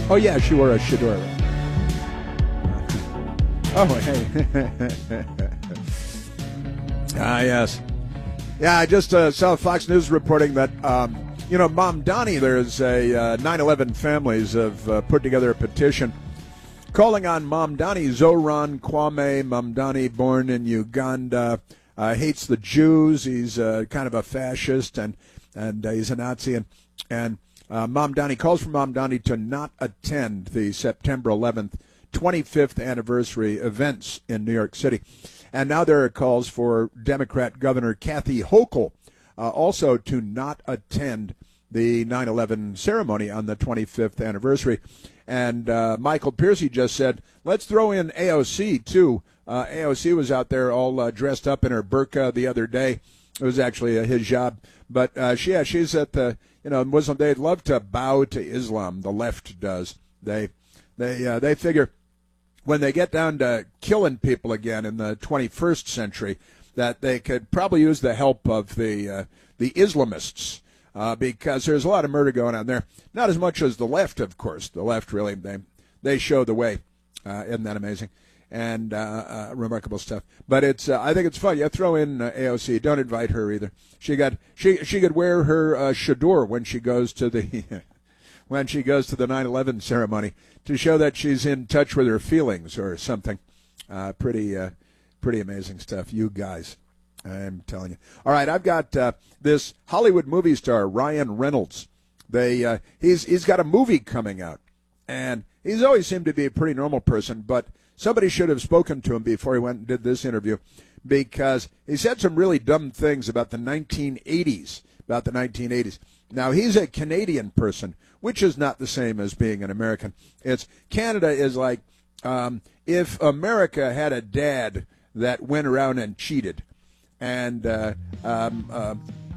Oh, yeah, she wore a chador. Oh, hey. Yes. Yeah, I just saw Fox News reporting that, Mamdani, there's a 9/11 families have put together a petition calling on Mamdani. Zoran Kwame Mamdani, born in Uganda, hates the Jews. He's kind of a fascist, and he's a Nazi. And Mamdani calls for Mamdani to not attend the September 11th 25th anniversary events in New York City. And now there are calls for Democrat Governor Kathy Hochul also to not attend the 9/11 ceremony on the 25th anniversary. And Michael Piercy just said, let's throw in AOC, too. AOC was out there all dressed up in her burqa the other day. It was actually a hijab. But, she's at the, Muslim. They'd love to bow to Islam. The left does. They figure when they get down to killing people again in the 21st century, that they could probably use the help of the Islamists, because there's a lot of murder going on there. Not as much as the left, of course. The left really, they show the way. Isn't that amazing? And remarkable stuff. But it's I think it's fun. You throw in AOC. Don't invite her either. She could wear her chador when she goes to the when she goes to the 9/11 ceremony to show that she's in touch with her feelings or something. Pretty amazing stuff, you guys. I'm telling you. All right, I've got this Hollywood movie star, Ryan Reynolds. He's got a movie coming out, and he's always seemed to be a pretty normal person, but somebody should have spoken to him before he went and did this interview, because he said some really dumb things about the 1980s. Now, he's a Canadian person, which is not the same as being an American. Canada is like if America had a dad that went around and cheated, and out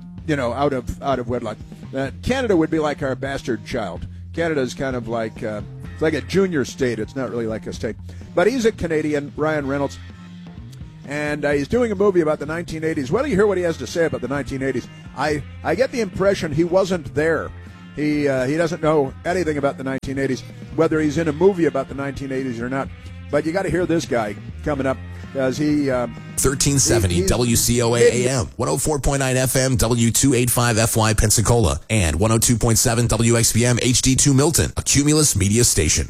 of wedlock. Canada would be like our bastard child. Canada is kind of like it's like a junior state. It's not really like a state. But he's a Canadian, Ryan Reynolds, and he's doing a movie about the 1980s. Well, you hear what he has to say about the 1980s. I get the impression he wasn't there. He doesn't know anything about the 1980s, whether he's in a movie about the 1980s or not. But you got to hear this guy coming up, because he 1370 WCOA AM, 104.9 FM W285 FY Pensacola, and 102.7 WXBM HD2 Milton, a Cumulus media station.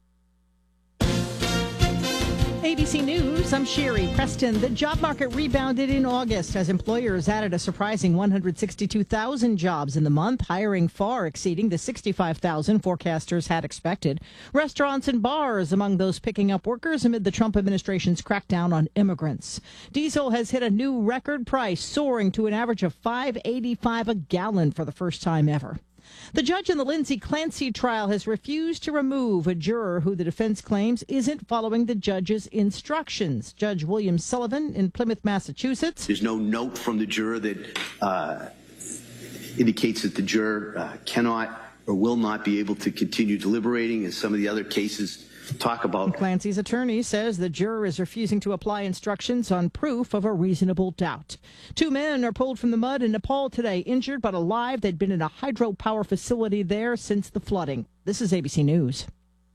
ABC News, I'm Sherry Preston. The job market rebounded in August as employers added a surprising 162,000 jobs in the month, hiring far exceeding the 65,000 forecasters had expected. Restaurants and bars among those picking up workers amid the Trump administration's crackdown on immigrants. Diesel has hit a new record price, soaring to an average of $5.85 a gallon for the first time ever. The judge in the Lindsay Clancy trial has refused to remove a juror who the defense claims isn't following the judge's instructions. Judge William Sullivan in Plymouth, Massachusetts. There's no note from the juror that indicates that the juror cannot or will not be able to continue deliberating, as some of the other cases talk about. Clancy's attorney says the juror is refusing to apply instructions on proof of a reasonable doubt. 2 men are pulled from the mud in Nepal today, injured but alive. They'd been in a hydropower facility there since the flooding. This is ABC News.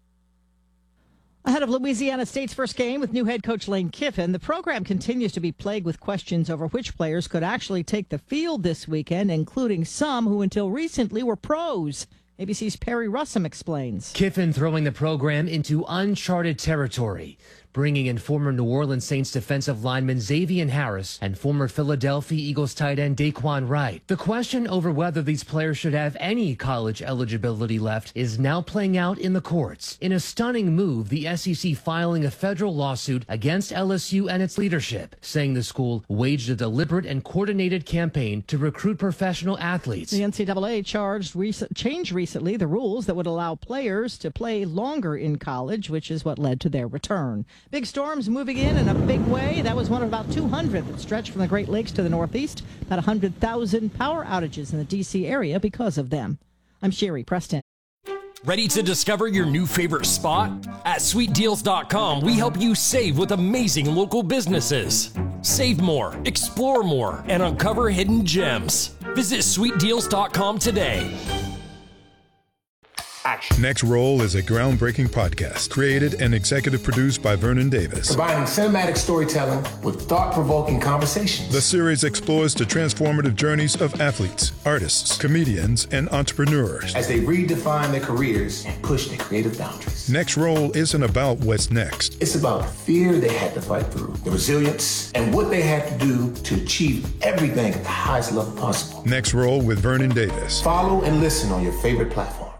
Ahead of Louisiana State's first game with new head coach Lane Kiffin, the program continues to be plagued with questions over which players could actually take the field this weekend, including some who until recently were pros. ABC's Perry Russum explains. Kiffin throwing the program into uncharted territory, bringing in former New Orleans Saints defensive lineman Xavier Harris and former Philadelphia Eagles tight end Daquan Wright. The question over whether these players should have any college eligibility left is now playing out in the courts. In a stunning move, the SEC filing a federal lawsuit against LSU and its leadership, saying the school waged a deliberate and coordinated campaign to recruit professional athletes. The NCAA changed recently the rules that would allow players to play longer in college, which is what led to their return. Big storms moving in a big way. That was one of about 200 that stretched from the Great Lakes to the Northeast. About 100,000 power outages in the D.C. area because of them. I'm Sherry Preston. Ready to discover your new favorite spot? At SweetDeals.com, we help you save with amazing local businesses. Save more, explore more, and uncover hidden gems. Visit SweetDeals.com today. action. Next Roll is a groundbreaking podcast created and executive produced by Vernon Davis. Combining cinematic storytelling with thought-provoking conversations. The series explores the transformative journeys of athletes, artists, comedians, and entrepreneurs as they redefine their careers and push their creative boundaries. Next Roll isn't about what's next. It's about the fear they had to fight through, the resilience, and what they had to do to achieve everything at the highest level possible. Next Roll with Vernon Davis. Follow and listen on your favorite platform.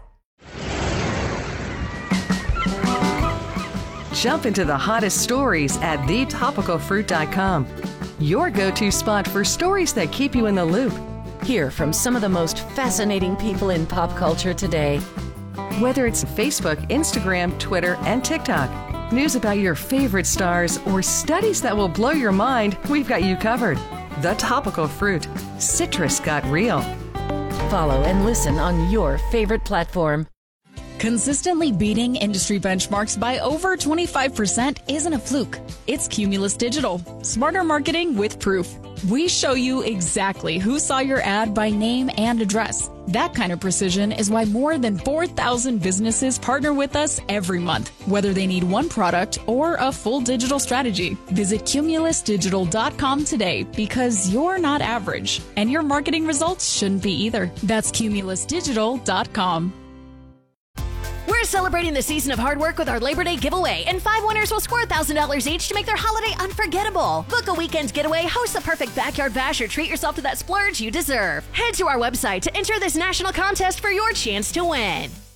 Jump into the hottest stories at thetopicalfruit.com. Your go-to spot for stories that keep you in the loop. Hear from some of the most fascinating people in pop culture today. Whether it's Facebook, Instagram, Twitter, and TikTok, news about your favorite stars, or studies that will blow your mind, we've got you covered. The Topical Fruit. Citrus got real. Follow and listen on your favorite platform. Consistently beating industry benchmarks by over 25% isn't a fluke. It's Cumulus Digital. Smarter marketing with proof. We show you exactly who saw your ad by name and address. That kind of precision is why more than 4,000 businesses partner with us every month, whether they need one product or a full digital strategy. Visit cumulusdigital.com today because you're not average, and your marketing results shouldn't be either. That's cumulusdigital.com. We're celebrating the season of hard work with our Labor Day giveaway, and 5 winners will score $1,000 each to make their holiday unforgettable. Book a weekend getaway, host the perfect backyard bash, or treat yourself to that splurge you deserve. Head to our website to enter this national contest for your chance to win.